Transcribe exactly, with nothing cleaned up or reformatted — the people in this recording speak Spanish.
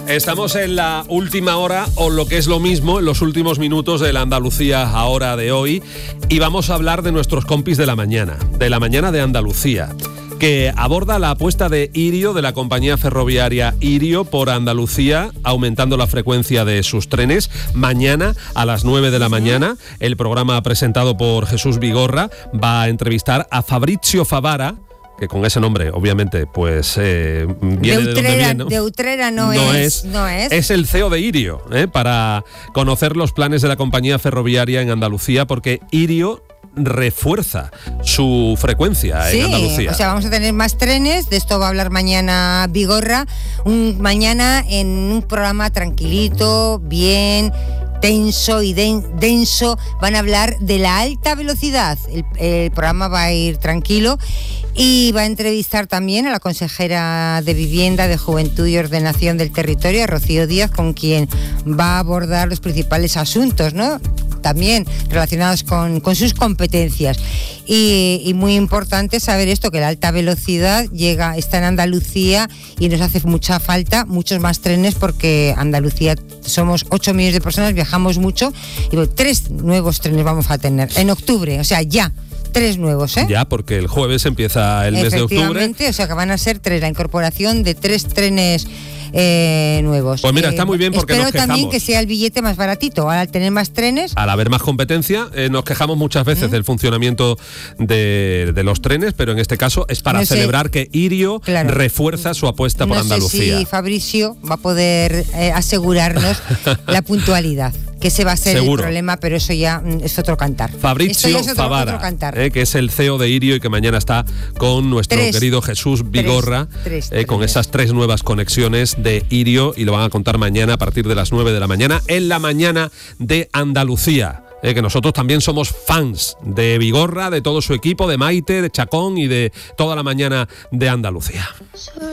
Estamos en la última hora, o lo que es lo mismo, en los últimos minutos de la Andalucía Ahora de hoy, y vamos a hablar de nuestros compis de la mañana, de la mañana de Andalucía, que aborda la apuesta de Irio, de la compañía ferroviaria Irio, por Andalucía, aumentando la frecuencia de sus trenes. Mañana a las nueve de la mañana, el programa presentado por Jesús Vigorra va a entrevistar a Fabrizio Favara, que con ese nombre, obviamente, pues eh, viene de, Utrera, de donde viene, ¿no? De Utrera no, no es, es. No es. Es el C E O de Irio, ¿eh? Para conocer los planes de la compañía ferroviaria en Andalucía, porque Irio refuerza su frecuencia sí, en Andalucía. O sea, vamos a tener más trenes, de esto va a hablar mañana Vigorra, un, mañana en un programa tranquilito, bien tenso y den, denso, van a hablar de la alta velocidad. El, el programa va a ir tranquilo y va a entrevistar también a la consejera de Vivienda, de Juventud y Ordenación del Territorio, a Rocío Díaz, con quien va a abordar los principales asuntos, ¿no? También relacionados con, con sus competencias. Y, y muy importante saber esto, que la alta velocidad llega, está en Andalucía y nos hace mucha falta muchos más trenes, porque Andalucía somos ocho millones de personas, viajamos mucho, y bueno, tres nuevos trenes vamos a tener en octubre, o sea, ya. Tres nuevos, ¿eh? Ya, porque el jueves empieza el mes de octubre. Efectivamente, o sea que van a ser tres, la incorporación de tres trenes eh, nuevos. Pues mira, eh, está muy bien, porque espero nos quejamos. también que sea el billete más baratito. Ahora, al tener más trenes... Al haber más competencia, eh, nos quejamos muchas veces ¿Mm? del funcionamiento de, de los trenes, pero en este caso es para no sé, celebrar que Irio claro, refuerza su apuesta no por Andalucía. No sé si Fabricio va a poder eh, asegurarnos la puntualidad, que ese va a ser Seguro. el problema, pero eso ya mm, es otro cantar. Fabrizio es otro, Favara, otro cantar. Eh, que es el C E O de Irio y que mañana está con nuestro tres, querido Jesús Vigorra, tres, tres, eh, con tres. esas tres nuevas conexiones de Irio, y lo van a contar mañana a partir de las nueve de la mañana, en la mañana de Andalucía. Eh, que nosotros también somos fans de Vigorra, de todo su equipo, de Maite, de Chacón y de toda la mañana de Andalucía.